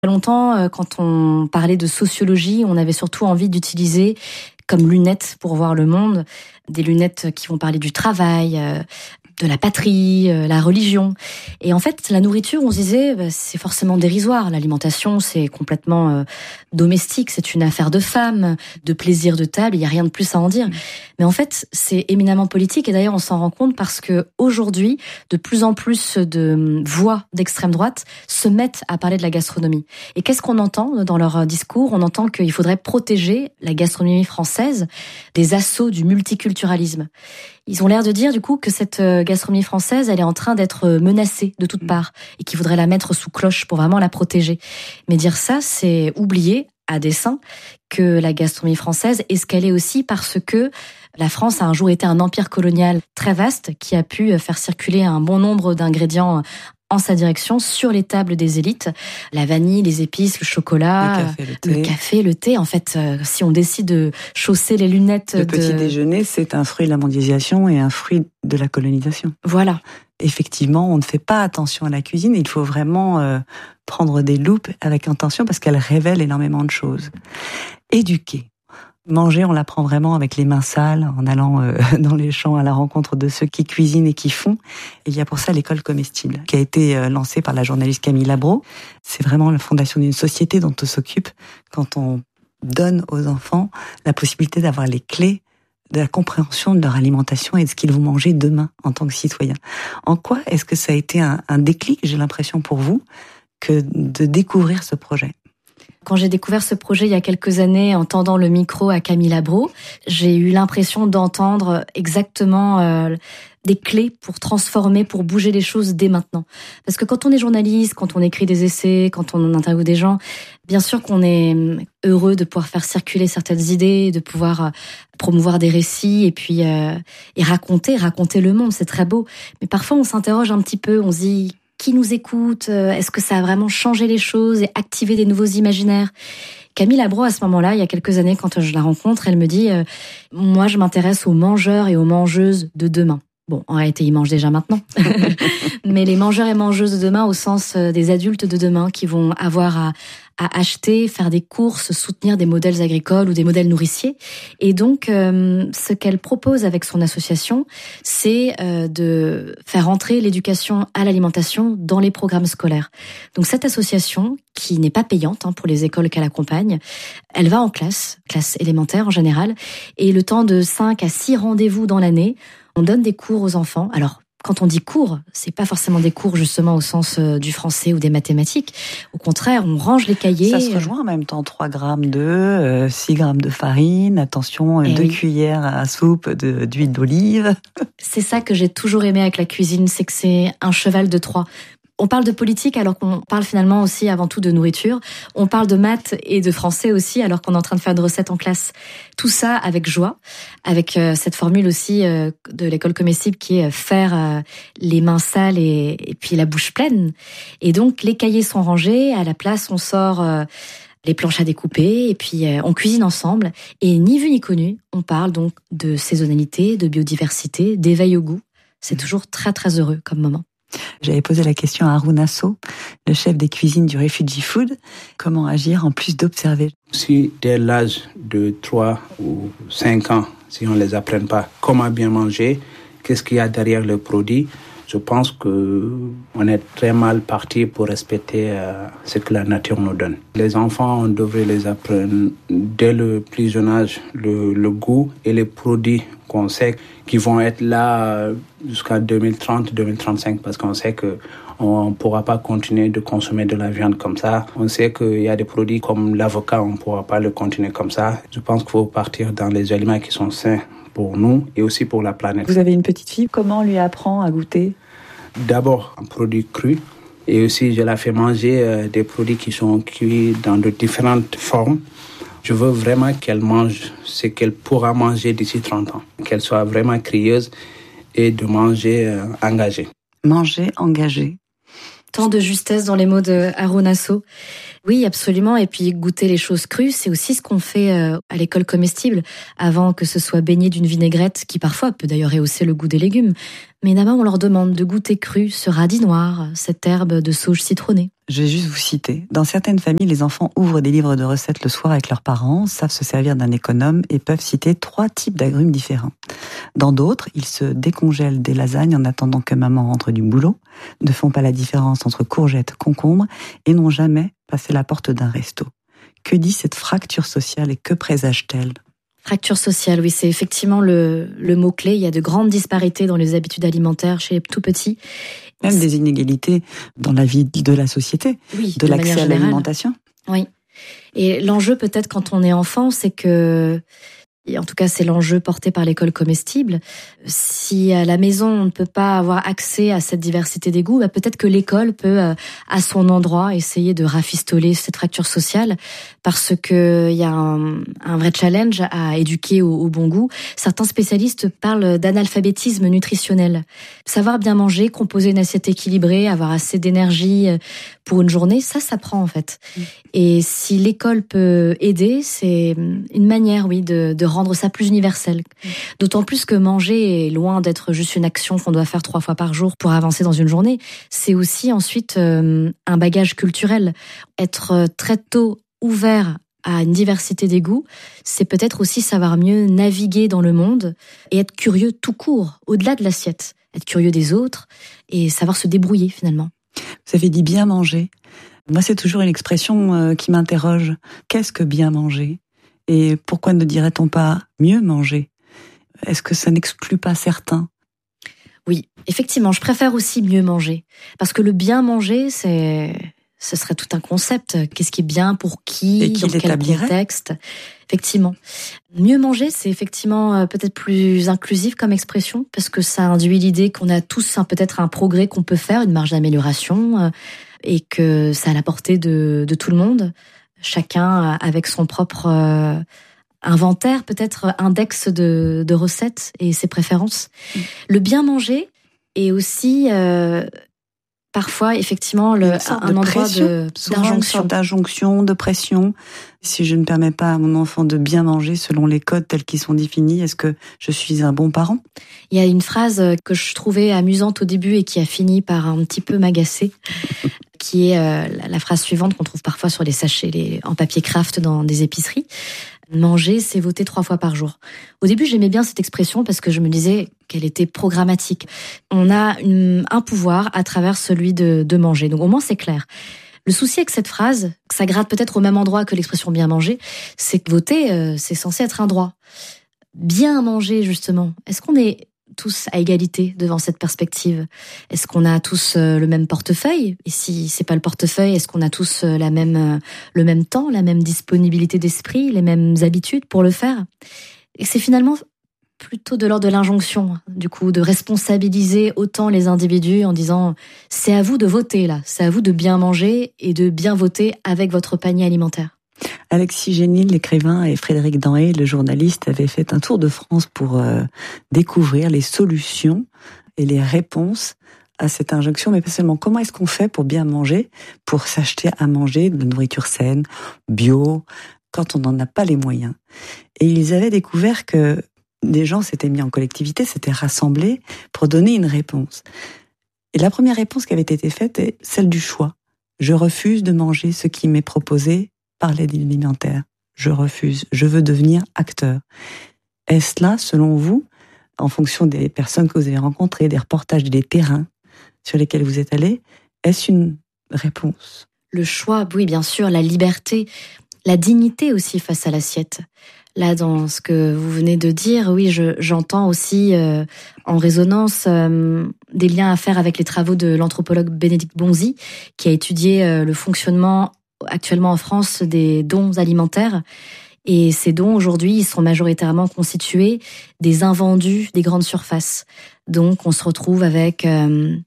Longtemps, quand on parlait de sociologie, on avait surtout envie d'utiliser comme lunettes pour voir le monde, des lunettes qui vont parler du travail, de la patrie, la religion. Et en fait, la nourriture, on se disait, c'est forcément dérisoire. L'alimentation, c'est complètement domestique, c'est une affaire de femmes, de plaisir de table, il n'y a rien de plus à en dire. Mais en fait, c'est éminemment politique. Et d'ailleurs, on s'en rend compte parce que aujourd'hui, de plus en plus de voix d'extrême droite se mettent à parler de la gastronomie. Et qu'est-ce qu'on entend dans leur discours ? On entend qu'il faudrait protéger la gastronomie française des assauts du multiculturalisme. Ils ont l'air de dire du coup que cette gastronomie française, elle est en train d'être menacée de toutes parts et qu'il faudrait la mettre sous cloche pour vraiment la protéger. Mais dire ça, c'est oublier à dessein que la gastronomie française est ce qu'elle est aussi parce que la France a un jour été un empire colonial très vaste qui a pu faire circuler un bon nombre d'ingrédients en sa direction sur les tables des élites. La vanille, les épices, le chocolat, le café, le thé. En fait, si on décide de chausser les lunettes... Le petit déjeuner, c'est un fruit de la mondialisation et un fruit de la colonisation. Voilà. Effectivement, on ne fait pas attention à la cuisine. Il faut vraiment prendre des loupes avec attention parce qu'elle révèle énormément de choses. Éduquer. Manger, on l'apprend vraiment avec les mains sales, en allant dans les champs à la rencontre de ceux qui cuisinent et qui font. Et il y a pour ça l'école comestible, qui a été lancée par la journaliste Camille Labro. C'est vraiment la fondation d'une société dont on s'occupe quand on donne aux enfants la possibilité d'avoir les clés de la compréhension de leur alimentation et de ce qu'ils vont manger demain en tant que citoyens. En quoi est-ce que ça a été un déclic, j'ai l'impression pour vous, que de découvrir ce projet ? Quand j'ai découvert ce projet il y a quelques années en tendant le micro à Camille Labro, j'ai eu l'impression d'entendre exactement des clés pour transformer, pour bouger les choses dès maintenant. Parce que quand on est journaliste, quand on écrit des essais, quand on interviewe des gens, bien sûr qu'on est heureux de pouvoir faire circuler certaines idées, de pouvoir promouvoir des récits et puis et raconter le monde, c'est très beau. Mais parfois on s'interroge un petit peu, on se dit qui nous écoute, est-ce que ça a vraiment changé les choses et activé des nouveaux imaginaires ? Camille Labro, à ce moment-là, il y a quelques années, quand je la rencontre, elle me dit « Moi, je m'intéresse aux mangeurs et aux mangeuses de demain ». Bon, en réalité, ils mangent déjà maintenant. Mais les mangeurs et mangeuses de demain au sens des adultes de demain qui vont avoir à acheter, faire des courses, soutenir des modèles agricoles ou des modèles nourriciers. Et donc, ce qu'elle propose avec son association, c'est de faire entrer l'éducation à l'alimentation dans les programmes scolaires. Donc, cette association, qui n'est pas payante pour les écoles qu'elle accompagne, elle va en classe élémentaire en général, et le temps de 5 à 6 rendez-vous dans l'année, on donne des cours aux enfants. Alors, quand on dit cours, c'est pas forcément des cours justement au sens du français ou des mathématiques. Au contraire, on range les cahiers. Ça se rejoint en même temps, 3 grammes d'œufs, 6 grammes de farine, attention, 2 cuillères à soupe d'huile d'olive. C'est ça que j'ai toujours aimé avec la cuisine, c'est que c'est un cheval de Troie. On parle de politique alors qu'on parle finalement aussi avant tout de nourriture. On parle de maths et de français aussi alors qu'on est en train de faire de recettes en classe. Tout ça avec joie, avec cette formule aussi de l'école comestible qui est faire les mains sales et puis la bouche pleine. Et donc les cahiers sont rangés, à la place on sort les planches à découper et puis on cuisine ensemble. Et ni vu ni connu, on parle donc de saisonnalité, de biodiversité, d'éveil au goût. C'est toujours très très heureux comme moment. J'avais posé la question à Haroun Asso, le chef des cuisines du Refugee Food. Comment agir en plus d'observer ? Si dès l'âge de 3 ou 5 ans, si on ne les apprend pas comment bien manger, qu'est-ce qu'il y a derrière le produit, je pense qu'on est très mal parti pour respecter ce que la nature nous donne. Les enfants, on devrait les apprendre dès le plus jeune âge le goût et les produits qu'on sait qui vont être là jusqu'à 2030, 2035, parce qu'on sait qu'on ne pourra pas continuer de consommer de la viande comme ça. On sait qu'il y a des produits comme l'avocat, on ne pourra pas le continuer comme ça. Je pense qu'il faut partir dans les aliments qui sont sains pour nous et aussi pour la planète. Vous avez une petite fille, comment on lui apprend à goûter ? D'abord, un produit cru. Et aussi, je la fais manger des produits qui sont cuits dans de différentes formes. Je veux vraiment qu'elle mange ce qu'elle pourra manger d'ici 30 ans. Qu'elle soit vraiment curieuse et de manger engagé. Manger engagé. Tant de justesse dans les mots de Haroun Asso. Oui, absolument. Et puis goûter les choses crues, c'est aussi ce qu'on fait à l'école comestible, avant que ce soit baigné d'une vinaigrette qui parfois peut d'ailleurs rehausser le goût des légumes. Mais d'abord, on leur demande de goûter cru ce radis noir, cette herbe de sauge citronnée. Je vais juste vous citer. Dans certaines familles, les enfants ouvrent des livres de recettes le soir avec leurs parents, savent se servir d'un économe et peuvent citer 3 types d'agrumes différents. Dans d'autres, ils se décongèlent des lasagnes en attendant que maman rentre du boulot, ne font pas la différence entre courgettes, concombres et n'ont jamais passé la porte d'un resto. Que dit cette fracture sociale et que présage-t-elle ? Fracture sociale, oui, c'est effectivement le mot-clé. Il y a de grandes disparités dans les habitudes alimentaires chez les tout petits. Même des inégalités dans la vie de la société, oui, de l'accès à l'alimentation. Oui. Et l'enjeu peut-être quand on est enfant, c'est que, et en tout cas c'est l'enjeu porté par l'école comestible, si à la maison on ne peut pas avoir accès à cette diversité des goûts, peut-être que l'école peut à son endroit essayer de rafistoler cette fracture sociale, parce que il y a un vrai challenge à éduquer au bon goût. Certains spécialistes parlent d'analphabétisme nutritionnel. Savoir bien manger, composer une assiette équilibrée, avoir assez d'énergie pour une journée, ça s'apprend en fait. Et si l'école peut aider, c'est une manière, oui, de rendre ça plus universel. D'autant plus que manger est loin d'être juste une action qu'on doit faire 3 fois par jour pour avancer dans une journée. C'est aussi ensuite un bagage culturel. Être très tôt ouvert à une diversité des goûts, c'est peut-être aussi savoir mieux naviguer dans le monde et être curieux tout court, au-delà de l'assiette. Être curieux des autres et savoir se débrouiller finalement. Vous avez dit bien manger. Moi, c'est toujours une expression qui m'interroge. Qu'est-ce que bien manger ? Et pourquoi ne dirait-on pas mieux manger ? Est-ce que ça n'exclut pas certains ? Oui, effectivement, je préfère aussi mieux manger. Parce que le bien manger, ce serait tout un concept. Qu'est-ce qui est bien pour qui, et qui dans quel contexte ? Effectivement. Mieux manger, c'est effectivement peut-être plus inclusif comme expression, parce que ça induit l'idée qu'on a tous peut-être un progrès qu'on peut faire, une marge d'amélioration, et que ça a la portée de tout le monde. Chacun avec son propre inventaire, peut-être index de recettes et ses préférences. Le bien manger est aussi parfois effectivement un endroit d'injonction, de pression. Si je ne permets pas à mon enfant de bien manger selon les codes tels qu'ils sont définis, est-ce que je suis un bon parent ? Il y a une phrase que je trouvais amusante au début et qui a fini par un petit peu m'agacer, qui est la phrase suivante qu'on trouve parfois sur les sachets en papier craft dans des épiceries. Manger, c'est voter 3 fois par jour. Au début, j'aimais bien cette expression parce que je me disais qu'elle était programmatique. On a un pouvoir à travers celui de manger. Donc au moins, c'est clair. Le souci avec cette phrase, ça gratte peut-être au même endroit que l'expression bien manger, c'est que voter, c'est censé être un droit. Bien manger, justement. Est-ce qu'on est tous à égalité devant cette perspective ? Est-ce qu'on a tous le même portefeuille ? Et si c'est pas le portefeuille, est-ce qu'on a tous le même temps, la même disponibilité d'esprit, les mêmes habitudes pour le faire ? Et c'est finalement plutôt de l'ordre de l'injonction, du coup, de responsabiliser autant les individus en disant « c'est à vous de voter, là, c'est à vous de bien manger et de bien voter avec votre panier alimentaire ». Alexis Génil, l'écrivain, et Frédéric Danhé, le journaliste, avaient fait un tour de France pour découvrir les solutions et les réponses à cette injonction, mais pas seulement. Comment est-ce qu'on fait pour bien manger, pour s'acheter à manger de la nourriture saine, bio, quand on n'en a pas les moyens ? Et ils avaient découvert que des gens s'étaient mis en collectivité, s'étaient rassemblés pour donner une réponse. Et la première réponse qui avait été faite est celle du choix. Je refuse de manger ce qui m'est proposé par l'aide alimentaire. Je refuse. Je veux devenir acteur. Est-ce là, selon vous, en fonction des personnes que vous avez rencontrées, des reportages, des terrains sur lesquels vous êtes allés, est-ce une réponse ? Le choix, oui, bien sûr, la liberté, la dignité aussi face à l'assiette. Là, dans ce que vous venez de dire, oui, j'entends aussi en résonance des liens à faire avec les travaux de l'anthropologue Bénédicte Bonzi, qui a étudié le fonctionnement actuellement en France des dons alimentaires. Et ces dons, aujourd'hui, ils sont majoritairement constitués des invendus des grandes surfaces. Donc, on se retrouve avec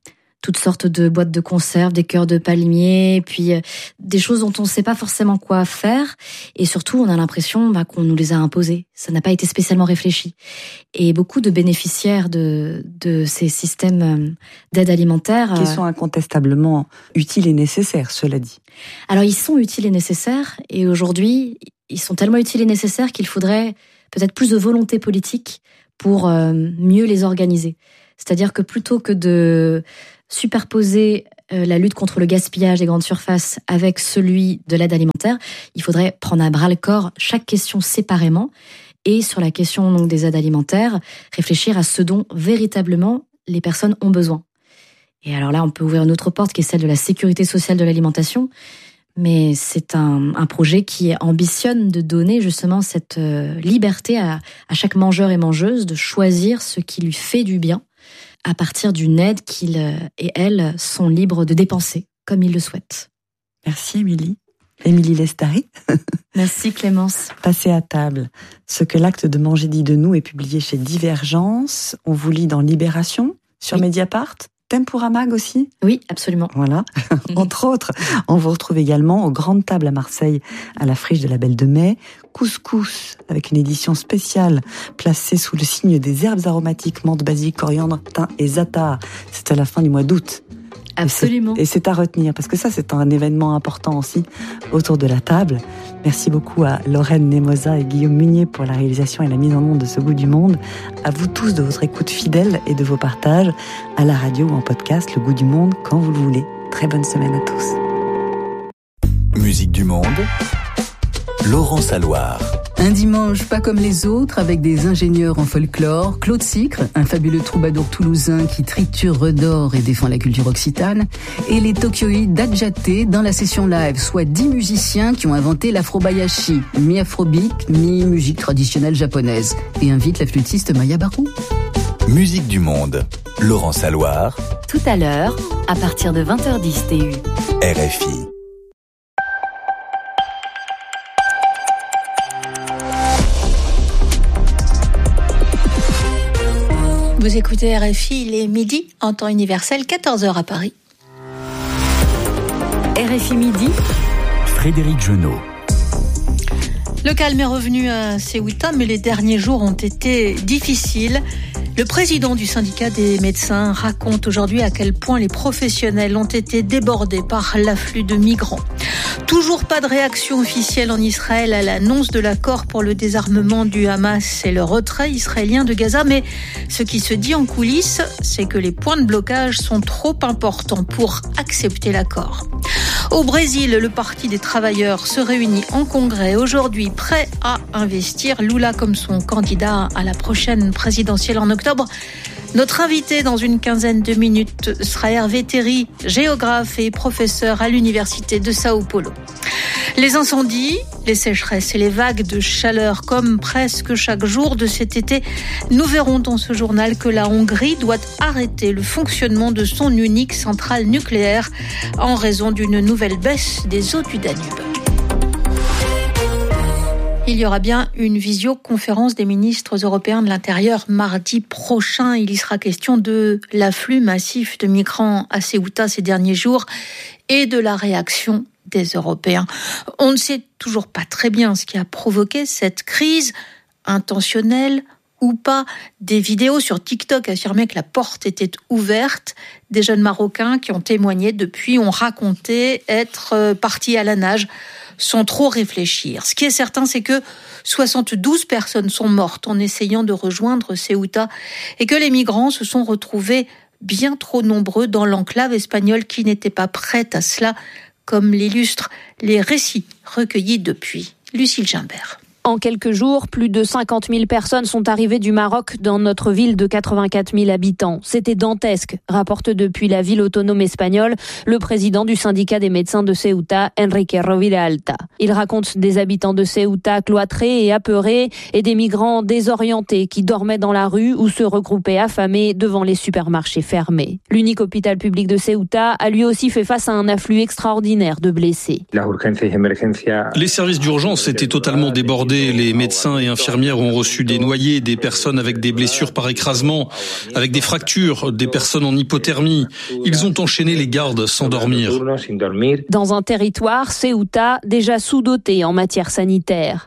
toutes sortes de boîtes de conserve, des cœurs de palmier, puis des choses dont on ne sait pas forcément quoi faire. Et surtout, on a l'impression qu'on nous les a imposées. Ça n'a pas été spécialement réfléchi. Et beaucoup de bénéficiaires de ces systèmes d'aide alimentaire... Qui sont incontestablement utiles et nécessaires, cela dit. Alors, ils sont utiles et nécessaires. Et aujourd'hui, ils sont tellement utiles et nécessaires qu'il faudrait peut-être plus de volonté politique pour mieux les organiser. C'est-à-dire que plutôt que de superposer la lutte contre le gaspillage des grandes surfaces avec celui de l'aide alimentaire, il faudrait prendre à bras-le-corps chaque question séparément et sur la question donc, des aides alimentaires, réfléchir à ce dont véritablement les personnes ont besoin. Et alors là, on peut ouvrir une autre porte qui est celle de la sécurité sociale de l'alimentation, mais c'est un projet qui ambitionne de donner justement cette liberté à chaque mangeur et mangeuse de choisir ce qui lui fait du bien à partir d'une aide qu'ils et elles sont libres de dépenser comme ils le souhaitent. Merci Émilie. Émilie Lestari. Merci Clémence. Passez à table. Ce que l'acte de manger dit de nous est publié chez Divergence. On vous lit dans Libération, sur Mediapart. Tempura Mag aussi ? Oui, absolument. Voilà. Entre autres, on vous retrouve également aux Grandes Tables à Marseille, à la Friche de la Belle de Mai. Couscous, avec une édition spéciale placée sous le signe des herbes aromatiques, menthe, basilic, coriandre, thym et za'atar. C'est à la fin du mois d'août. Absolument. Et c'est à retenir, parce que ça, c'est un événement important aussi autour de la table. Merci beaucoup à Lorraine Nemosa et Guillaume Munier pour la réalisation et la mise en onde de Ce Goût du Monde. À vous tous de votre écoute fidèle et de vos partages à la radio ou en podcast, Le Goût du Monde, quand vous le voulez. Très bonne semaine à tous. Musique du Monde, Laurent Saloir. Un dimanche pas comme les autres, avec des ingénieurs en folklore, Claude Sicre, un fabuleux troubadour toulousain qui triture, redore et défend la culture occitane, et les Tokyoïdes d'Adjaté dans la session live, soit 10 musiciens qui ont inventé l'afrobayashi, mi-afrobeat, mi-musique traditionnelle japonaise, et invite la flûtiste Maya Barou. Musique du Monde, Laurent Saloir. Tout à l'heure, à partir de 20h10 TU. RFI. Vous écoutez RFI, il est midi, en temps universel, 14h à Paris. RFI Midi, Frédéric Genot. Le calme est revenu à Ceuta, mais les derniers jours ont été difficiles. Le président du syndicat des médecins raconte aujourd'hui à quel point les professionnels ont été débordés par l'afflux de migrants. Toujours pas de réaction officielle en Israël à l'annonce de l'accord pour le désarmement du Hamas et le retrait israélien de Gaza, mais ce qui se dit en coulisses, c'est que les points de blocage sont trop importants pour accepter l'accord. Au Brésil, le Parti des travailleurs se réunit en congrès aujourd'hui, prêt à investir Lula comme son candidat à la prochaine présidentielle en octobre. Notre invité dans une quinzaine de minutes sera Hervé Théry, géographe et professeur à l'université de Sao Paulo. Les incendies, les sécheresses et les vagues de chaleur comme presque chaque jour de cet été, nous verrons dans ce journal que la Hongrie doit arrêter le fonctionnement de son unique centrale nucléaire en raison d'une nouvelle baisse des eaux du Danube. Il y aura bien une visioconférence des ministres européens de l'Intérieur mardi prochain. Il y sera question de l'afflux massif de migrants à Ceuta ces derniers jours et de la réaction des Européens. On ne sait toujours pas très bien ce qui a provoqué cette crise, intentionnelle ou pas. Des vidéos sur TikTok affirmaient que la porte était ouverte. Des jeunes Marocains qui ont témoigné depuis ont raconté être partis à la nage sans trop réfléchir. Ce qui est certain, c'est que 72 personnes sont mortes en essayant de rejoindre Ceuta et que les migrants se sont retrouvés bien trop nombreux dans l'enclave espagnole qui n'était pas prête à cela, comme l'illustrent les récits recueillis depuis. Lucille Gimbert. En quelques jours, plus de 50 000 personnes sont arrivées du Maroc dans notre ville de 84 000 habitants. C'était dantesque, rapporte depuis la ville autonome espagnole le président du syndicat des médecins de Ceuta, Enrique Roviralta. Il raconte des habitants de Ceuta cloîtrés et apeurés et des migrants désorientés qui dormaient dans la rue ou se regroupaient affamés devant les supermarchés fermés. L'unique hôpital public de Ceuta a lui aussi fait face à un afflux extraordinaire de blessés. Les services d'urgence étaient totalement débordés bombardé. Les médecins et infirmières ont reçu des noyés, des personnes avec des blessures par écrasement, avec des fractures, des personnes en hypothermie. Ils ont enchaîné les gardes sans dormir. Dans un territoire, Ceuta, déjà sous-doté en matière sanitaire.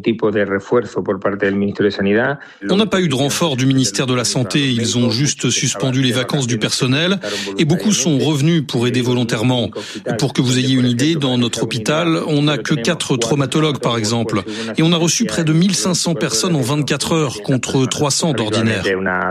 On n'a pas eu de renfort du ministère de la Santé. Ils ont juste suspendu les vacances du personnel et beaucoup sont revenus pour aider volontairement. Pour que vous ayez une idée, dans notre hôpital, on n'a que 4 traumatologues par exemple. Et on a reçu près de 1500 personnes en 24 heures contre 300 d'ordinaire.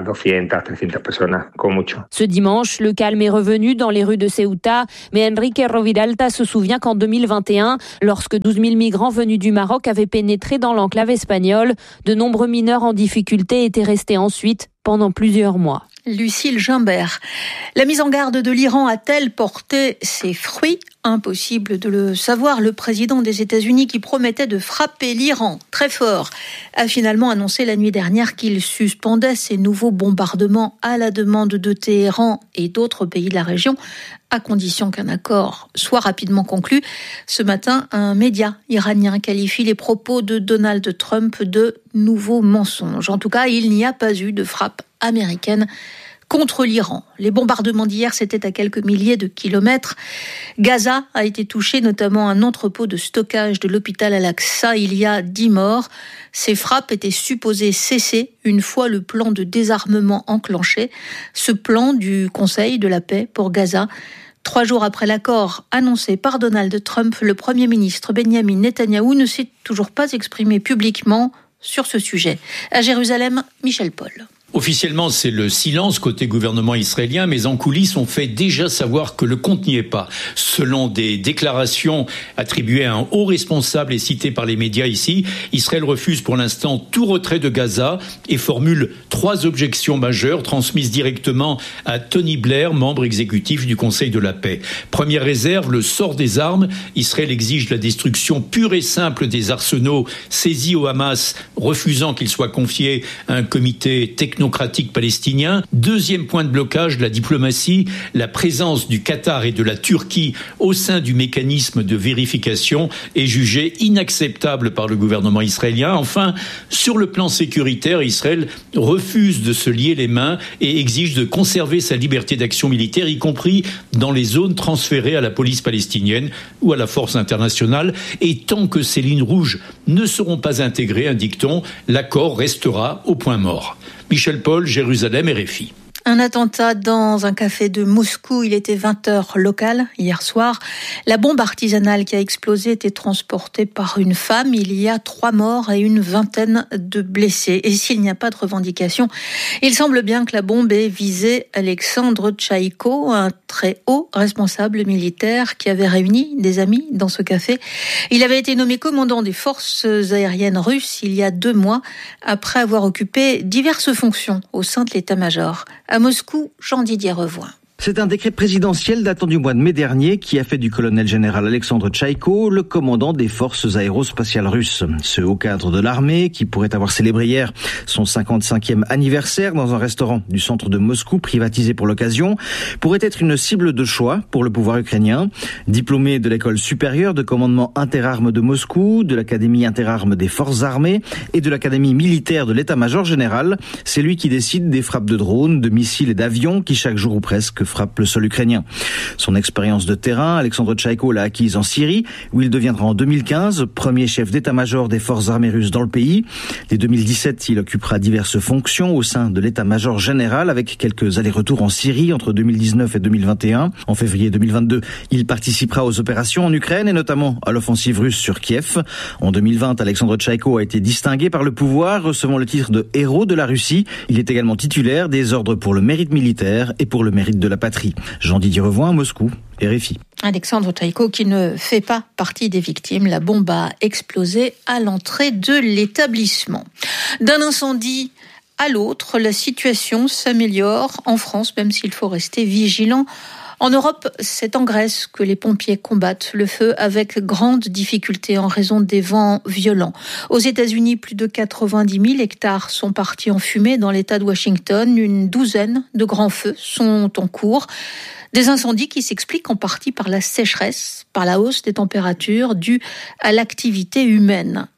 Ce dimanche, le calme est revenu dans les rues de Ceuta, mais Enrique Roviralta se souvient qu'en 2021, lorsque 12 000 migrants venus du Maroc avaient pénétré dans l'enclave espagnole, de nombreux mineurs en difficulté étaient restés ensuite pendant plusieurs mois. Lucille Gimbert. La mise en garde de l'Iran a-t-elle porté ses fruits ? Impossible de le savoir. Le président des États-Unis, qui promettait de frapper l'Iran très fort, a finalement annoncé la nuit dernière qu'il suspendait ses nouveaux bombardements à la demande de Téhéran et d'autres pays de la région, à condition qu'un accord soit rapidement conclu. Ce matin, un média iranien qualifie les propos de Donald Trump de nouveaux mensonges. En tout cas, il n'y a pas eu de frappe américaine contre l'Iran. Les bombardements d'hier, c'était à quelques milliers de kilomètres. Gaza a été touché, notamment un entrepôt de stockage de l'hôpital Al-Aqsa. Il y a 10 morts. Ces frappes étaient supposées cesser une fois le plan de désarmement enclenché. Ce plan du Conseil de la paix pour Gaza. 3 jours après l'accord annoncé par Donald Trump, le Premier ministre Benjamin Netanyahou ne s'est toujours pas exprimé publiquement sur ce sujet. À Jérusalem, Michel Paul. Officiellement, c'est le silence côté gouvernement israélien, mais en coulisses, on fait déjà savoir que le compte n'y est pas. Selon des déclarations attribuées à un haut responsable et citées par les médias ici, Israël refuse pour l'instant tout retrait de Gaza et formule 3 objections majeures transmises directement à Tony Blair, membre exécutif du Conseil de la paix. Première réserve, le sort des armes. Israël exige la destruction pure et simple des arsenaux saisis au Hamas, refusant qu'ils soient confiés à un comité technocratique palestinien. Deuxième point de blocage, la diplomatie, la présence du Qatar et de la Turquie au sein du mécanisme de vérification est jugée inacceptable par le gouvernement israélien. Enfin, sur le plan sécuritaire, Israël refuse de se lier les mains et exige de conserver sa liberté d'action militaire, y compris dans les zones transférées à la police palestinienne ou à la force internationale. Et tant que ces lignes rouges ne seront pas intégrées, indique-t-on, l'accord restera au point mort. Michel Paul, Jérusalem, RFI. Un attentat dans un café de Moscou. Il était 20h local hier soir. La bombe artisanale qui a explosé était transportée par une femme. Il y a 3 morts et une vingtaine de blessés. Et s'il n'y a pas de revendication, il semble bien que la bombe ait visé Alexandre Tchaïko, un très haut responsable militaire qui avait réuni des amis dans ce café. Il avait été nommé commandant des forces aériennes russes il y a 2 mois, après avoir occupé diverses fonctions au sein de l'état-major. À Moscou, Jean-Didier Revoin. C'est un décret présidentiel datant du mois de mai dernier qui a fait du colonel général Alexandre Tchaïko le commandant des forces aérospatiales russes. Ce haut cadre de l'armée, qui pourrait avoir célébré hier son 55e anniversaire dans un restaurant du centre de Moscou privatisé pour l'occasion, pourrait être une cible de choix pour le pouvoir ukrainien. Diplômé de l'école supérieure de commandement interarmes de Moscou, de l'académie interarmes des forces armées et de l'académie militaire de l'état-major général, c'est lui qui décide des frappes de drones, de missiles et d'avions qui chaque jour ou presque frappe le sol ukrainien. Son expérience de terrain, Alexandre Tchaïko l'a acquise en Syrie, où il deviendra en 2015 premier chef d'état-major des forces armées russes dans le pays. Dès 2017, il occupera diverses fonctions au sein de l'état-major général, avec quelques allers-retours en Syrie entre 2019 et 2021. En février 2022, il participera aux opérations en Ukraine et notamment à l'offensive russe sur Kiev. En 2020, Alexandre Tchaïko a été distingué par le pouvoir, recevant le titre de héros de la Russie. Il est également titulaire des ordres pour le mérite militaire et pour le mérite de la patrie. Jean-Didier Revoin, Moscou, RFI. Alexandre Tchaïko qui ne fait pas partie des victimes. La bombe a explosé à l'entrée de l'établissement. D'un incendie à l'autre, la situation s'améliore en France, même s'il faut rester vigilant. En Europe, c'est en Grèce que les pompiers combattent le feu avec grande difficulté en raison des vents violents. Aux États-Unis, plus de 90 000 hectares sont partis en fumée dans l'État de Washington. Une douzaine de grands feux sont en cours. Des incendies qui s'expliquent en partie par la sécheresse, par la hausse des températures dues à l'activité humaine.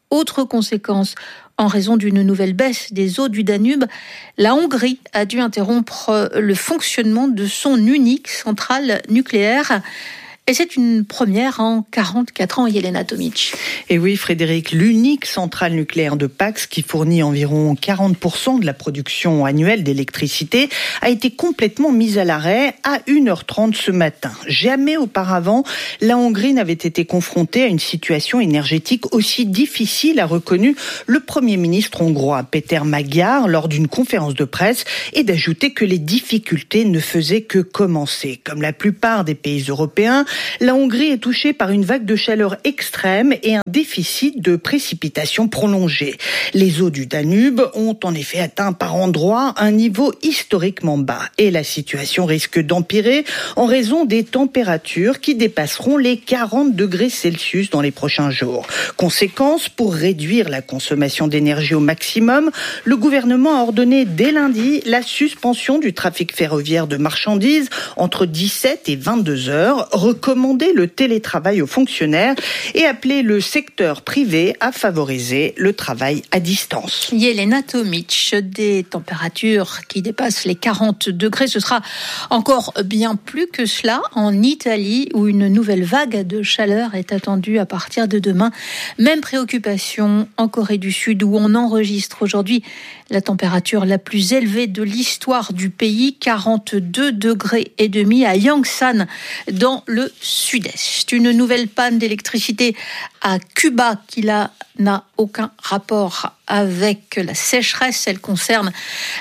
Autre conséquence, en raison d'une nouvelle baisse des eaux du Danube, la Hongrie a dû interrompre le fonctionnement de son unique centrale nucléaire. Et c'est une première en 44 ans, Yelena Tomic. Et oui, Frédéric, l'unique centrale nucléaire de Paks, qui fournit environ 40% de la production annuelle d'électricité, a été complètement mise à l'arrêt à 1h30 ce matin. Jamais auparavant, la Hongrie n'avait été confrontée à une situation énergétique aussi difficile, a reconnu le Premier ministre hongrois Péter Magyar lors d'une conférence de presse, et d'ajouter que les difficultés ne faisaient que commencer. Comme la plupart des pays européens, la Hongrie est touchée par une vague de chaleur extrême et un déficit de précipitations prolongé. Les eaux du Danube ont en effet atteint par endroits un niveau historiquement bas et la situation risque d'empirer en raison des températures qui dépasseront les 40 degrés Celsius dans les prochains jours. Conséquence, pour réduire la consommation d'énergie au maximum, le gouvernement a ordonné dès lundi la suspension du trafic ferroviaire de marchandises entre 17 et 22 heures, recommander le télétravail aux fonctionnaires et appeler le secteur privé à favoriser le travail à distance. Yelena Tomic, des températures qui dépassent les 40 degrés, ce sera encore bien plus que cela en Italie où une nouvelle vague de chaleur est attendue à partir de demain. Même préoccupation en Corée du Sud où on enregistre aujourd'hui la température la plus élevée de l'histoire du pays, 42 degrés et demi à Yangsan dans le sud-est. Une nouvelle panne d'électricité à Cuba qui n'a aucun rapport avec la sécheresse. Elle concerne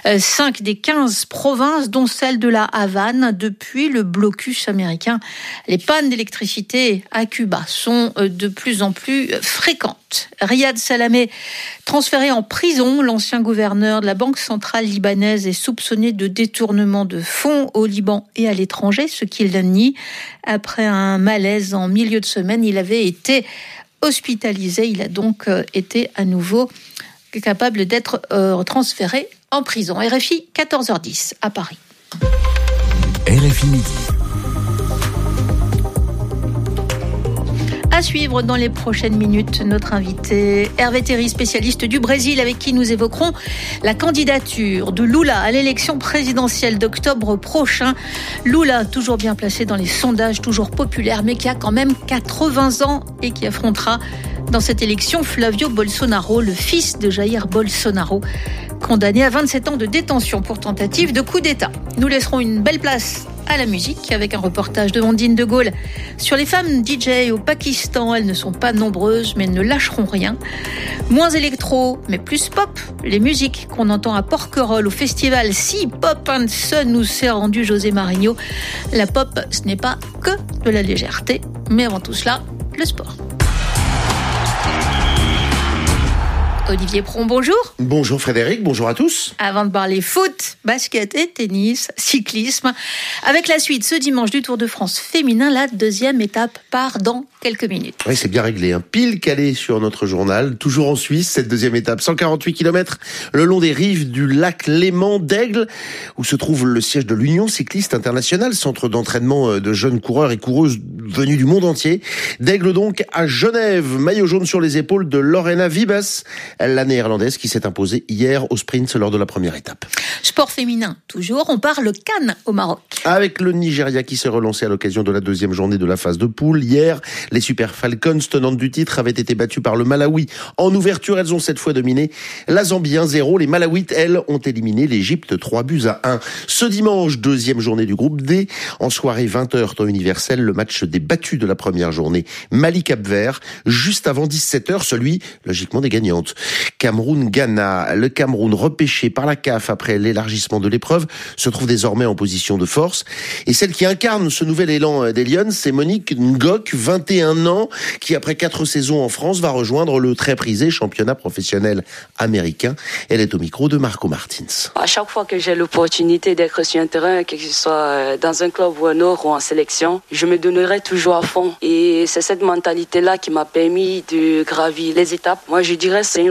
5 des 15 provinces, dont celle de la Havane, depuis le blocus américain. Les pannes d'électricité à Cuba sont de plus en plus fréquentes. Riyad Salamé, transféré en prison, l'ancien gouverneur de la Banque centrale libanaise, est soupçonné de détournement de fonds au Liban et à l'étranger, ce qu'il nie. Après un malaise en milieu de semaine, il avait été hospitalisé. Il a donc été à nouveau capable d'être transféré en prison. RFI, 14h10 à Paris. RFI Midi. À suivre dans les prochaines minutes, notre invité Hervé Théry, spécialiste du Brésil, avec qui nous évoquerons la candidature de Lula à l'élection présidentielle d'octobre prochain. Lula, toujours bien placé dans les sondages, toujours populaire, mais qui a quand même 80 ans et qui affrontera dans cette élection Flavio Bolsonaro, le fils de Jair Bolsonaro, condamné à 27 ans de détention pour tentative de coup d'État. Nous laisserons une belle place à la musique avec un reportage de Vandine de Gaulle sur les femmes DJ au Pakistan. Elles ne sont pas nombreuses mais ne lâcheront rien. Moins électro mais plus pop. Les musiques qu'on entend à Porquerolles au festival Si Pop and Sun nous s'est rendu José Marigno. La pop, ce n'est pas que de la légèreté, mais avant tout cela, le sport. Olivier Pron, bonjour. Bonjour Frédéric, bonjour à tous. Avant de parler foot, basket et tennis, cyclisme, avec la suite ce dimanche du Tour de France féminin, la deuxième étape part dans quelques minutes. Oui, c'est bien réglé, pile calé sur notre journal, toujours en Suisse, cette deuxième étape, 148 km le long des rives du lac Léman d'Aigle, où se trouve le siège de l'Union cycliste internationale, centre d'entraînement de jeunes coureurs et coureuses venus du monde entier. D'Aigle donc à Genève, maillot jaune sur les épaules de Lorena Wiebes, la néerlandaise qui s'est imposée hier au sprint lors de la première étape. Sport féminin, toujours, on parle Cannes au Maroc. Avec le Nigeria qui s'est relancé à l'occasion de la deuxième journée de la phase de poule. Hier, les Super Falcons, tenantes du titre, avaient été battues par le Malawi. En ouverture, elles ont cette fois dominé la Zambie 1-0. Les Malawites, elles, ont éliminé l'Égypte 3-1. Ce dimanche, deuxième journée du groupe D. En soirée 20h, temps universel, le match des battus de la première journée. Mali-Cap-Vert, juste avant 17h, celui, logiquement, des gagnantes. Cameroun-Ghana. Le Cameroun, repêché par la CAF après l'élargissement de l'épreuve, se trouve désormais en position de force. Et celle qui incarne ce nouvel élan des Lions, c'est Monique Ngok, 21 ans, qui après 4 saisons en France va rejoindre le très prisé championnat professionnel américain. Elle est au micro de Marco Martins. À chaque fois que j'ai l'opportunité d'être sur un terrain, que ce soit dans un club ou un autre ou en sélection, je me donnerai toujours à fond. Et c'est cette mentalité-là qui m'a permis de gravir les étapes. Moi, je dirais que c'est une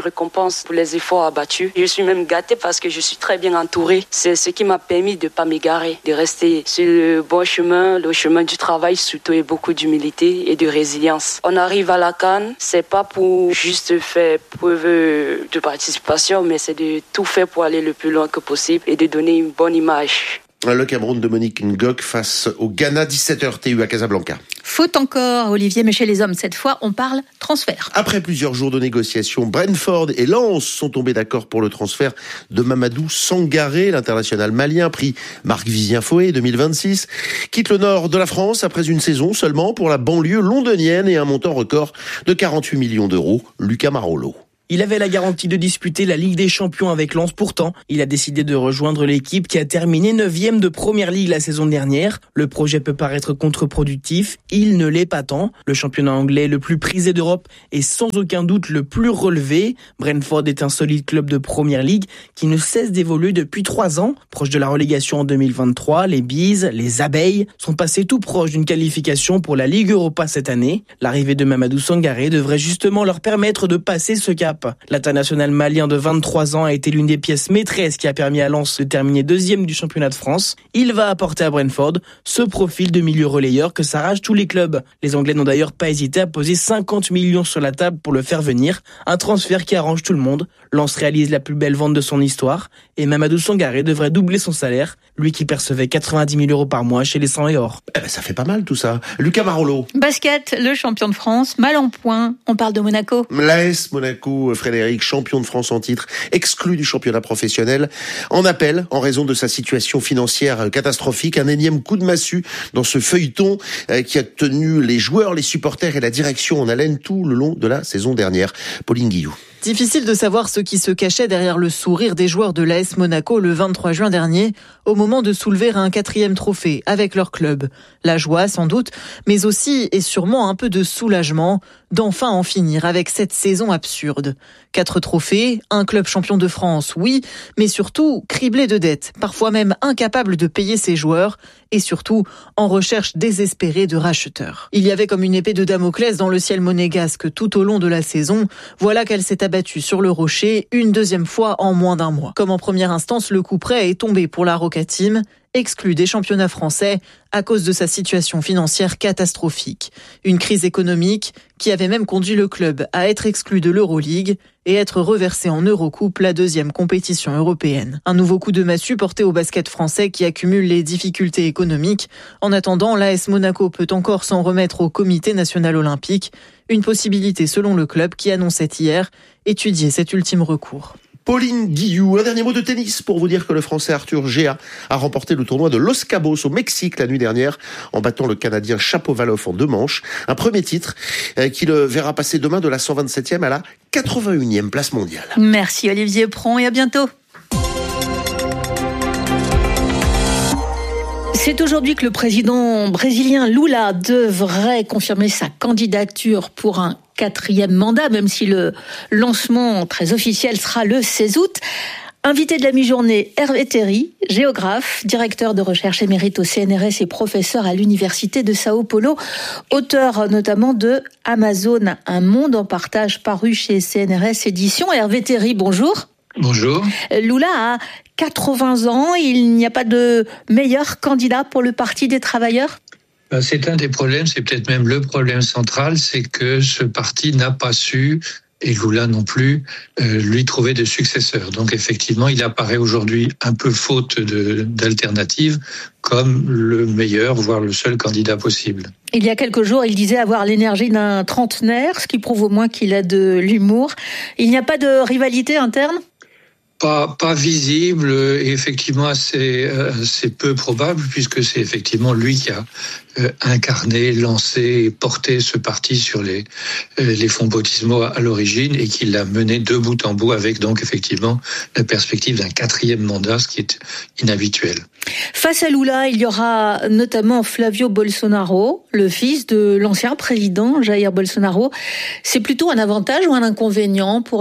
récompense pour les efforts abattus. Je suis même gâtée parce que je suis très bien entourée. C'est ce qui m'a permis de ne pas m'égarer, de rester sur le bon chemin, le chemin du travail, surtout, et beaucoup d'humilité et de résilience. On arrive à la CAN, c'est pas pour juste faire preuve de participation, mais c'est de tout faire pour aller le plus loin que possible et de donner une bonne image. Le Cameroun de Monique Ngok face au Ghana, 17h TU à Casablanca. Faute encore, Olivier, mais chez les hommes, cette fois, on parle transfert. Après plusieurs jours de négociations, Brentford et Lens sont tombés d'accord pour le transfert de Mamadou Sangaré. L'international malien, pris Marc-Vivien Foé 2026, quitte le nord de la France après une saison seulement pour la banlieue londonienne et un montant record de 48 millions d'euros. Lucas Marolo. Il avait la garantie de disputer la Ligue des Champions avec Lens. Pourtant, il a décidé de rejoindre l'équipe qui a terminé 9e de Première Ligue la saison dernière. Le projet peut paraître contre-productif. Il ne l'est pas tant. Le championnat anglais le plus prisé d'Europe est sans aucun doute le plus relevé. Brentford est un solide club de Première Ligue qui ne cesse d'évoluer depuis 3 ans. Proche de la relégation en 2023, les Bees, les Abeilles, sont passés tout proches d'une qualification pour la Ligue Europa cette année. L'arrivée de Mamadou Sangaré devrait justement leur permettre de passer ce cap. L'international malien de 23 ans a été l'une des pièces maîtresses qui a permis à Lens de terminer 2e du championnat de France. Il va apporter à Brentford ce profil de milieu relayeur que s'arrachent tous les clubs. Les Anglais n'ont d'ailleurs pas hésité à poser 50 millions sur la table pour le faire venir. Un transfert qui arrange tout le monde. Lens réalise la plus belle vente de son histoire et Mamadou Sangaré devrait doubler son salaire, lui qui percevait 90 000 euros par mois chez les 100 et or. Ça fait pas mal tout ça. Lucas Marolo. Basket, le champion de France, mal en point. On parle de Monaco. L'AS Monaco, Frédéric, champion de France en titre, exclu du championnat professionnel, en appel en raison de sa situation financière catastrophique. Un énième coup de massue dans ce feuilleton qui a tenu les joueurs, les supporters et la direction en haleine tout le long de la saison dernière. Pauline Guillou. Difficile de savoir ce qui se cachait derrière le sourire des joueurs de l'AS Monaco le 23 juin dernier, au moment de soulever un 4e trophée avec leur club. La joie, sans doute, mais aussi et sûrement un peu de soulagement d'enfin en finir avec cette saison absurde. 4 trophées, un club champion de France, oui, mais surtout criblé de dettes, parfois même incapable de payer ses joueurs, et surtout en recherche désespérée de racheteurs. Il y avait comme une épée de Damoclès dans le ciel monégasque tout au long de la saison. Voilà qu'elle s'est abattue sur le rocher une 2e fois en moins d'1 mois. Comme en première instance, le coup près est tombé pour la Roca Team, exclu des championnats français à cause de sa situation financière catastrophique. Une crise économique qui avait même conduit le club à être exclu de l'Euroleague et être reversé en Eurocoupe, la 2e compétition européenne. Un nouveau coup de massue porté au basket français qui accumule les difficultés économiques. En attendant, l'AS Monaco peut encore s'en remettre au Comité national olympique, une possibilité selon le club qui annonçait hier étudier cet ultime recours. Pauline Guillou, un dernier mot de tennis pour vous dire que le Français Arthur Géa a remporté le tournoi de Los Cabos au Mexique la nuit dernière en battant le Canadien Shapovalov en 2 manches. Un premier titre qui le verra passer demain de la 127e à la 81e place mondiale. Merci Olivier Pron et à bientôt. C'est aujourd'hui que le président brésilien Lula devrait confirmer sa candidature pour un 4e mandat, même si le lancement très officiel sera le 16 août. Invité de la mi-journée, Hervé Terry, géographe, directeur de recherche émérite au CNRS et professeur à l'Université de Sao Paulo, auteur notamment de Amazon, un monde en partage, paru chez CNRS Éditions. Hervé Terry, bonjour. Bonjour. Lula a 80 ans, il n'y a pas de meilleur candidat pour le Parti des travailleurs ? C'est un des problèmes, c'est peut-être même le problème central, c'est que ce parti n'a pas su, et Lula non plus, lui trouver de successeur. Donc effectivement, il apparaît aujourd'hui un peu faute d'alternative comme le meilleur, voire le seul candidat possible. Il y a quelques jours, il disait avoir l'énergie d'un trentenaire, ce qui prouve au moins qu'il a de l'humour. Il n'y a pas de rivalité interne ? Pas visible et effectivement assez peu probable, puisque c'est effectivement lui qui a incarné, lancé et porté ce parti sur les fonds baptismaux à l'origine et qui l'a mené de bout en bout avec donc effectivement la perspective d'un 4e mandat, ce qui est inhabituel. Face à Lula, il y aura notamment Flavio Bolsonaro, le fils de l'ancien président Jair Bolsonaro. C'est plutôt un avantage ou un inconvénient pour Lula ?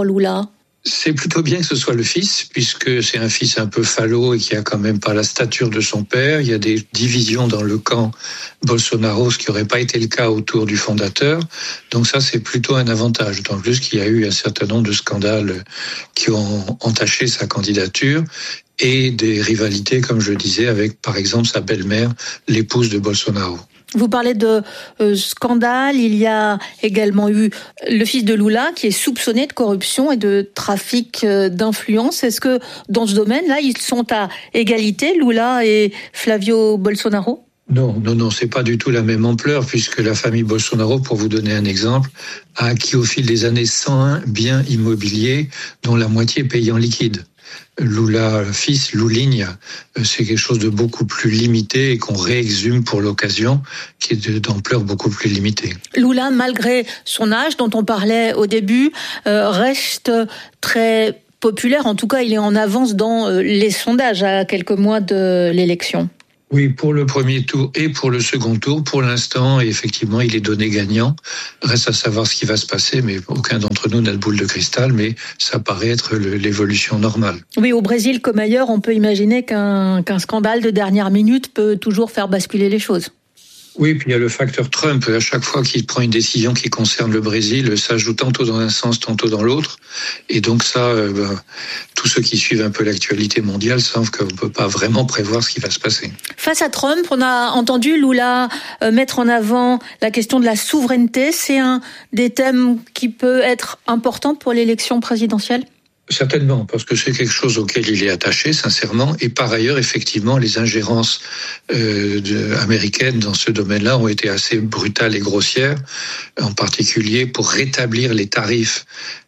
C'est plutôt bien que ce soit le fils, puisque c'est un fils un peu falot et qui a quand même pas la stature de son père. Il y a des divisions dans le camp Bolsonaro, ce qui n'aurait pas été le cas autour du fondateur. Donc ça, c'est plutôt un avantage. D'autant plus qu'il y a eu un certain nombre de scandales qui ont entaché sa candidature et des rivalités, comme je le disais, avec par exemple sa belle-mère, l'épouse de Bolsonaro. Vous parlez de scandale, il y a également eu le fils de Lula qui est soupçonné de corruption et de trafic d'influence. Est-ce que dans ce domaine-là, ils sont à égalité, Lula et Flavio Bolsonaro ? Non, c'est pas du tout la même ampleur, puisque la famille Bolsonaro, pour vous donner un exemple, a acquis au fil des années 101 biens immobiliers, dont la moitié payée en liquide. Lula, fils, Luligne, c'est quelque chose de beaucoup plus limité et qu'on réexhume pour l'occasion, qui est d'ampleur beaucoup plus limitée. Lula, malgré son âge dont on parlait au début, reste très populaire. En tout cas, il est en avance dans les sondages à quelques mois de l'élection. Oui, pour le premier tour et pour le second tour, pour l'instant, effectivement, il est donné gagnant. Reste à savoir ce qui va se passer, mais aucun d'entre nous n'a de boule de cristal, mais ça paraît être l'évolution normale. Oui, au Brésil comme ailleurs, on peut imaginer qu'un scandale de dernière minute peut toujours faire basculer les choses. Oui, puis il y a le facteur Trump. À chaque fois qu'il prend une décision qui concerne le Brésil, ça joue tantôt dans un sens, tantôt dans l'autre. Et donc ça, tous ceux qui suivent un peu l'actualité mondiale savent qu'on ne peut pas vraiment prévoir ce qui va se passer. Face à Trump, on a entendu Lula mettre en avant la question de la souveraineté. C'est un des thèmes qui peut être important pour l'élection présidentielle ? Certainement, parce que c'est quelque chose auquel il est attaché, sincèrement. Et par ailleurs, effectivement, les ingérences américaines dans ce domaine-là ont été assez brutales et grossières, en particulier pour rétablir les tarifs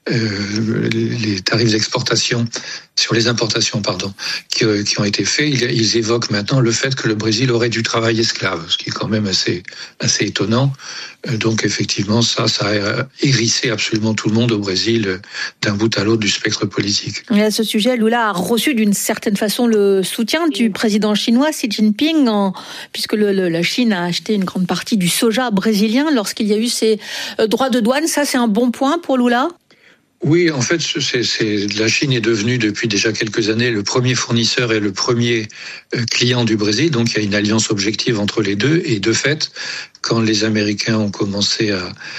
d'exportation sur les importations, qui ont été faits. Ils évoquent maintenant le fait que le Brésil aurait du travail esclave, ce qui est quand même assez étonnant. Donc effectivement, ça a hérissé absolument tout le monde au Brésil d'un bout à l'autre du spectre politique. Et à ce sujet, Lula a reçu d'une certaine façon le soutien du président chinois Xi Jinping, puisque la Chine a acheté une grande partie du soja brésilien lorsqu'il y a eu ces droits de douane. Ça, c'est un bon point pour Lula ? Oui, en fait, la Chine est devenue depuis déjà quelques années le premier fournisseur et le premier client du Brésil. Donc, il y a une alliance objective entre les deux. Et de fait, quand les Américains ont commencé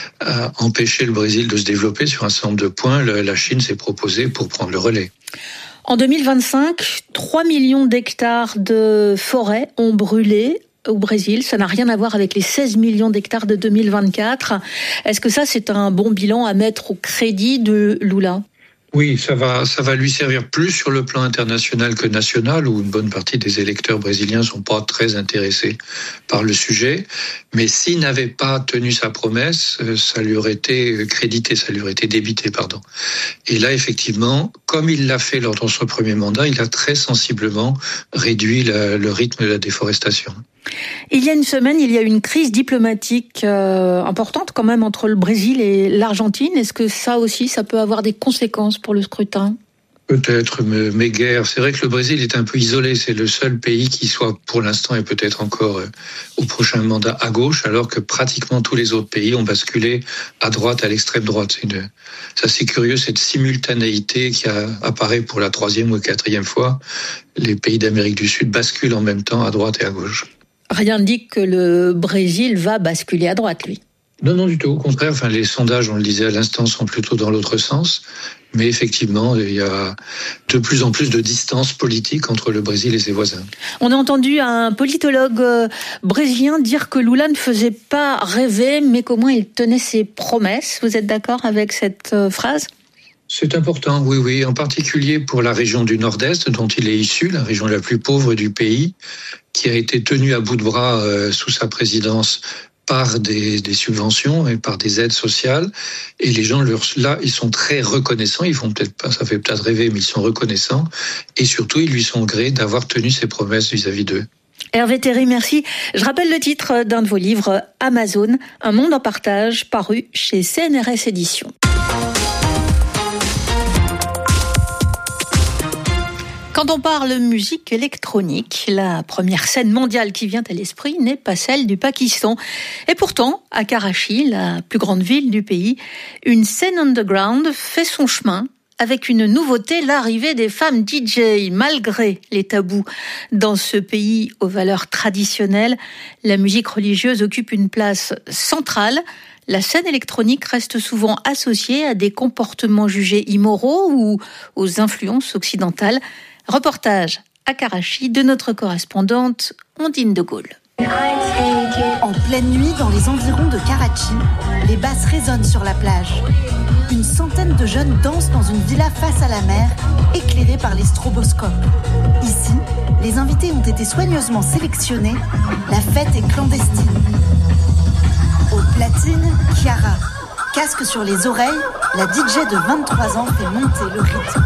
à empêcher le Brésil de se développer sur un certain nombre de points, la Chine s'est proposée pour prendre le relais. En 2025, 3 millions d'hectares de forêts ont brûlé au Brésil. Ça n'a rien à voir avec les 16 millions d'hectares de 2024. Est-ce que ça, c'est un bon bilan à mettre au crédit de Lula ? Oui, ça va lui servir plus sur le plan international que national, où une bonne partie des électeurs brésiliens sont pas très intéressés par le sujet. Mais s'il n'avait pas tenu sa promesse, ça lui aurait été crédité, ça lui aurait été débité, pardon. Et là, effectivement, comme il l'a fait lors de son premier mandat, il a très sensiblement réduit le rythme de la déforestation. Il y a une semaine, il y a eu une crise diplomatique importante quand même entre le Brésil et l'Argentine. Est-ce que ça aussi, ça peut avoir des conséquences pour le scrutin ? Peut-être, mais guère. C'est vrai que le Brésil est un peu isolé. C'est le seul pays qui soit, pour l'instant, et peut-être encore au prochain mandat, à gauche, alors que pratiquement tous les autres pays ont basculé à droite, à l'extrême droite. C'est assez curieux, cette simultanéité qui apparaît pour la 3e ou 4e fois. Les pays d'Amérique du Sud basculent en même temps à droite et à gauche. Rien ne dit que le Brésil va basculer à droite, lui. Non, du tout. Au contraire, les sondages, on le disait à l'instant, sont plutôt dans l'autre sens. Mais effectivement, il y a de plus en plus de distance politique entre le Brésil et ses voisins. On a entendu un politologue brésilien dire que Lula ne faisait pas rêver, mais qu'au moins il tenait ses promesses. Vous êtes d'accord avec cette phrase ? C'est important, oui, en particulier pour la région du Nord-Est dont il est issu, la région la plus pauvre du pays, qui a été tenue à bout de bras sous sa présidence par des subventions et par des aides sociales. Et les gens, là, ils sont très reconnaissants. Ils font peut-être pas, ça fait peut-être rêver, mais ils sont reconnaissants. Et surtout, ils lui sont gré d'avoir tenu ses promesses vis-à-vis d'eux. Hervé Terry, merci. Je rappelle le titre d'un de vos livres, Amazon, un monde en partage, paru chez CNRS Éditions. Quand on parle musique électronique, la première scène mondiale qui vient à l'esprit n'est pas celle du Pakistan. Et pourtant, à Karachi, la plus grande ville du pays, une scène underground fait son chemin avec une nouveauté, l'arrivée des femmes DJ. Malgré les tabous dans ce pays aux valeurs traditionnelles, la musique religieuse occupe une place centrale. La scène électronique reste souvent associée à des comportements jugés immoraux ou aux influences occidentales. Reportage à Karachi de notre correspondante Ondine de Gaulle. En pleine nuit, dans les environs de Karachi, les basses résonnent sur la plage. Une centaine de jeunes dansent dans une villa face à la mer, éclairée par les stroboscopes. Ici, les invités ont été soigneusement sélectionnés. La fête est clandestine. Aux platines, Chiara. Casque sur les oreilles, la DJ de 23 ans fait monter le rythme.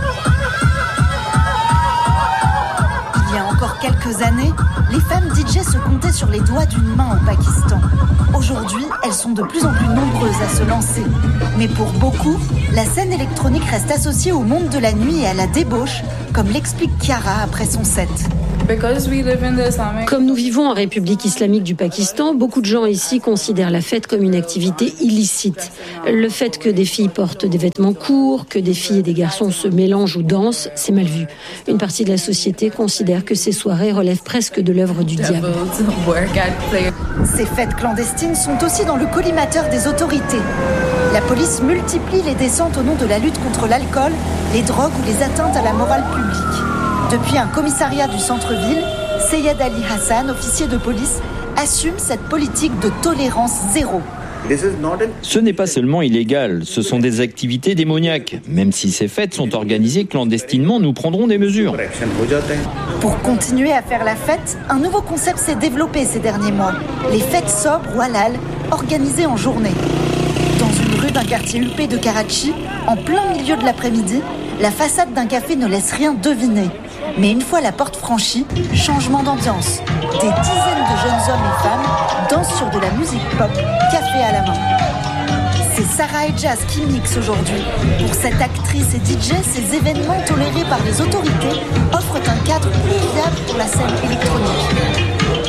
Il y a encore quelques années, les femmes DJ se comptaient sur les doigts d'une main au Pakistan. Aujourd'hui, elles sont de plus en plus nombreuses à se lancer. Mais pour beaucoup, la scène électronique reste associée au monde de la nuit et à la débauche, comme l'explique Chiara après son set. Comme nous vivons en République islamique du Pakistan, beaucoup de gens ici considèrent la fête comme une activité illicite. Le fait que des filles portent des vêtements courts, que des filles et des garçons se mélangent ou dansent, c'est mal vu. Une partie de la société considère que ces soirées relèvent presque de l'œuvre du diable. Ces fêtes clandestines sont aussi dans le collimateur des autorités. La police multiplie les descentes au nom de la lutte contre l'alcool, les drogues ou les atteintes à la morale publique. Depuis un commissariat du centre-ville, Seyed Ali Hassan, officier de police, assume cette politique de tolérance zéro. Ce n'est pas seulement illégal, ce sont des activités démoniaques. Même si ces fêtes sont organisées clandestinement, nous prendrons des mesures. Pour continuer à faire la fête, un nouveau concept s'est développé ces derniers mois. Les fêtes sobres ou halal, organisées en journée. Dans une rue d'un quartier huppé de Karachi, en plein milieu de l'après-midi, la façade d'un café ne laisse rien deviner. Mais une fois la porte franchie, changement d'ambiance. Des dizaines de jeunes hommes et femmes dansent sur de la musique pop, café à la main. C'est Sarah et Jazz qui mixent aujourd'hui. Pour cette actrice et DJ, ces événements tolérés par les autorités offrent un cadre viable pour la scène électronique.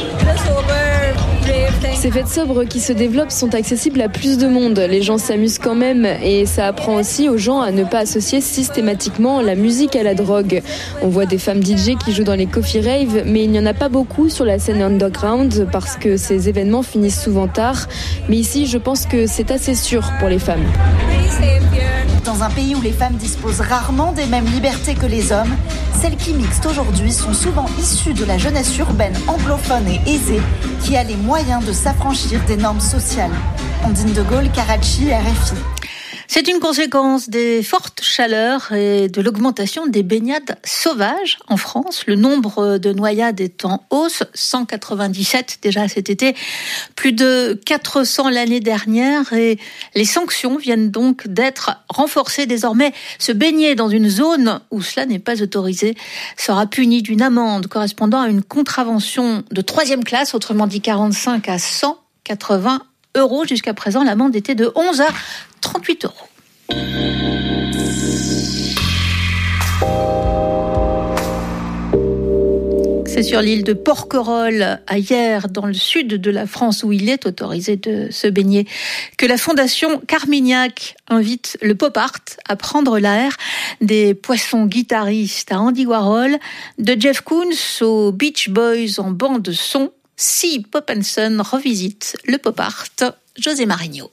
Ces fêtes sobres qui se développent sont accessibles à plus de monde. Les gens s'amusent quand même et ça apprend aussi aux gens à ne pas associer systématiquement la musique à la drogue. On voit des femmes DJ qui jouent dans les coffee raves, mais il n'y en a pas beaucoup sur la scène underground parce que ces événements finissent souvent tard. Mais ici, je pense que c'est assez sûr pour les femmes. Dans un pays où les femmes disposent rarement des mêmes libertés que les hommes, celles qui mixent aujourd'hui sont souvent issues de la jeunesse urbaine anglophone et aisée qui a les moyens de s'affranchir des normes sociales. Ondine de Gaulle, Karachi, RFI. C'est une conséquence des fortes chaleurs et de l'augmentation des baignades sauvages en France. Le nombre de noyades est en hausse, 197 déjà cet été, plus de 400 l'année dernière et les sanctions viennent donc d'être renforcées. Désormais, se baigner dans une zone où cela n'est pas autorisé sera puni d'une amende correspondant à une contravention de 3e classe, autrement dit 45 à 180 €. Jusqu'à présent, l'amende était de 11 à 38 €. C'est sur l'île de Porquerolles, à Hyères, dans le sud de la France, où il est autorisé de se baigner, que la Fondation Carmignac invite le pop art à prendre l'air. Des poissons guitaristes à Andy Warhol, de Jeff Koons aux Beach Boys en bande son, Si Pop & Son revisite le pop art. José Marigno.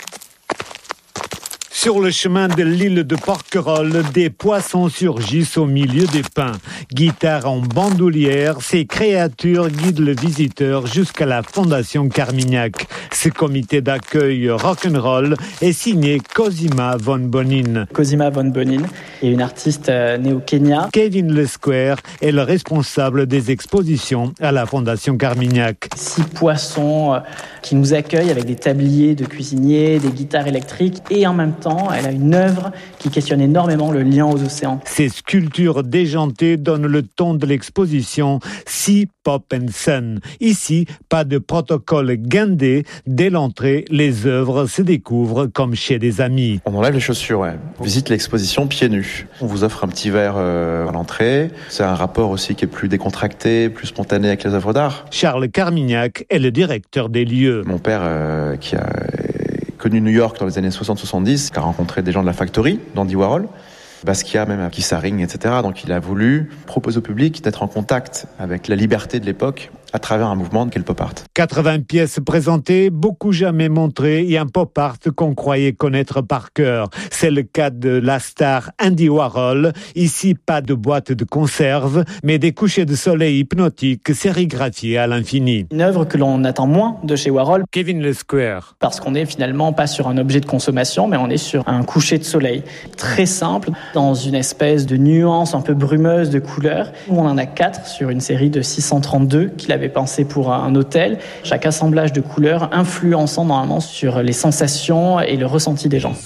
Sur le chemin de l'île de Porquerolles, des poissons surgissent au milieu des pins. Guitare en bandoulière, ces créatures guident le visiteur jusqu'à la Fondation Carmignac. Ce comité d'accueil rock'n'roll est signé Cosima von Bonin. Cosima von Bonin est une artiste née au Kenya. Kevin Le Square est le responsable des expositions à la Fondation Carmignac. 6 poissons qui nous accueillent avec des tabliers de cuisiniers, des guitares électriques et en même temps, elle a une œuvre qui questionne énormément le lien aux océans. Ces sculptures déjantées donnent le ton de l'exposition Si Pop & Son. Ici, pas de protocole guindé. Dès l'entrée, les œuvres se découvrent comme chez des amis. On enlève les chaussures, ouais. On visite l'exposition pieds nus. On vous offre un petit verre à l'entrée. C'est un rapport aussi qui est plus décontracté, plus spontané avec les œuvres d'art. Charles Carmignac est le directeur des lieux. Mon père, qui a connu New York dans les années 60-70, qui a rencontré des gens de la Factory, d'Andy Warhol. Basquiat, même à Kissaring, etc. Donc il a voulu proposer au public d'être en contact avec la liberté de l'époque à travers un mouvement qu'est le pop art. 80 pièces présentées, beaucoup jamais montrées et un pop art qu'on croyait connaître par cœur. C'est le cas de la star Andy Warhol. Ici, pas de boîte de conserve, mais des couchers de soleil hypnotiques sérigraphiés à l'infini. Une œuvre que l'on attend moins de chez Warhol. Kevin Le Square. Parce qu'on n'est finalement pas sur un objet de consommation, mais on est sur un coucher de soleil. Très simple, dans une espèce de nuance un peu brumeuse de couleurs. On en a 4 sur une série de 632 qu'il avait pensé pour un hôtel. Chaque assemblage de couleurs influençant normalement sur les sensations et le ressenti des gens.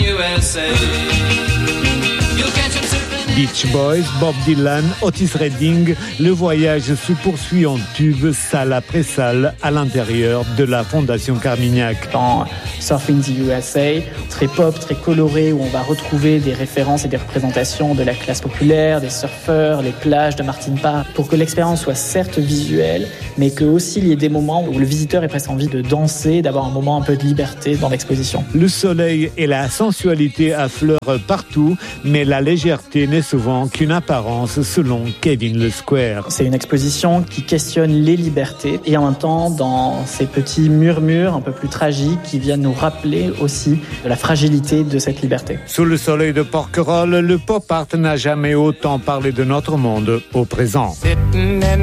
Beach Boys, Bob Dylan, Otis Redding, le voyage se poursuit en tube, salle après salle, à l'intérieur de la Fondation Carmignac. Dans Surfing the USA, très pop, très coloré, où on va retrouver des références et des représentations de la classe populaire, des surfeurs, les plages de Martin Parr, pour que l'expérience soit certes visuelle, mais que aussi il y ait des moments où le visiteur ait presque envie de danser, d'avoir un moment un peu de liberté dans l'exposition. Le soleil et la sensualité affleurent partout, mais la légèreté n'est souvent qu'une apparence, selon Kevin Le Square. C'est une exposition qui questionne les libertés et en même temps dans ces petits murmures un peu plus tragiques qui viennent nous rappeler aussi de la fragilité de cette liberté. Sous le soleil de Porquerolles, le pop art n'a jamais autant parlé de notre monde au présent.